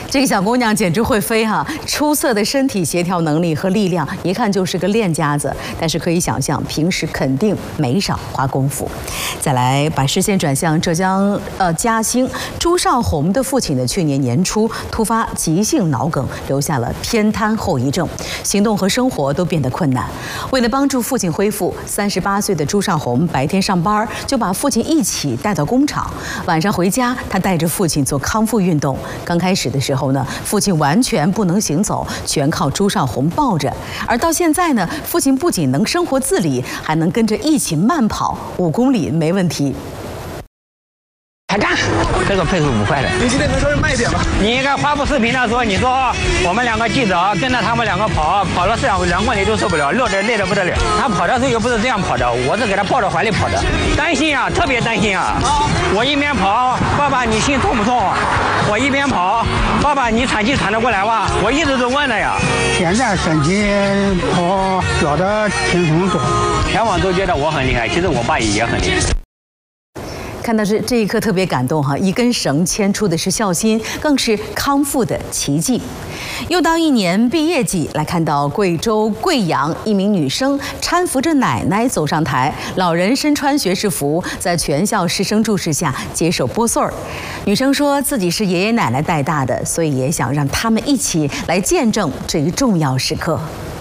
这个小姑娘简直会飞哈！出色的身体协调能力和力量，一看就是个练家子。但是可以想象，平时肯定没少花功夫。再来把视线转向浙江嘉兴，朱少红的父亲呢，去年年初突发急性脑梗，留下了偏瘫后遗症，行动和生活都变得困难。为了帮助父亲恢复，38岁的朱少红白天上班就把父亲一起带到工厂，晚上回家，他带着父亲做康复运动。刚开始的时候呢，父亲完全不能行走，全靠朱少红抱着。而到现在呢，父亲不仅能生活自理，还能跟着一起慢跑5公里没问题。 开干，这个配速不快的。 你今天能稍微慢一点吗？ 你应该发布视频的时候，你说我们2个记者跟着他们2个跑了2公里都受不了，累得不得了。他跑的时候又不是这样跑的，我是给他抱着怀里跑的，担心啊，特别担心啊。我一边跑，爸爸你心痛不痛？我一边跑，爸爸你喘气喘得过来吗？我一直都问的呀。 现在身体跑觉得轻松多， 全网都觉得我很厉害，其实我爸也很厉害。 看到这一刻特别感动哈，一根绳牵出的是孝心，更是康复的奇迹。又到1年毕业季，来看到贵州贵阳一名女生搀扶着奶奶走上台，老人身穿学士服，在全校师生注视下接受拨穗儿。女生说自己是爷爷奶奶带大的，所以也想让他们一起来见证这一重要时刻。